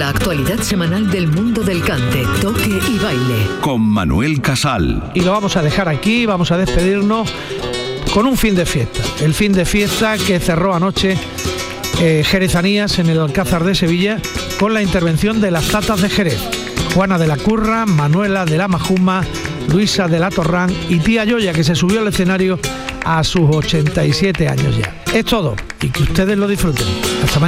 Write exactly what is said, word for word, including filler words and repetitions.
La actualidad semanal del mundo del cante, toque y baile. Con Manuel Casal. Y lo vamos a dejar aquí, vamos a despedirnos con un fin de fiesta. El fin de fiesta que cerró anoche eh, Jerezanías en el Alcázar de Sevilla con la intervención de las Tatas de Jerez. Juana de la Curra, Manuela de la Majuma, Luisa de la Torrán y tía Yoya, que se subió al escenario a sus ochenta y siete años ya. Es todo y que ustedes lo disfruten. Hasta mañana.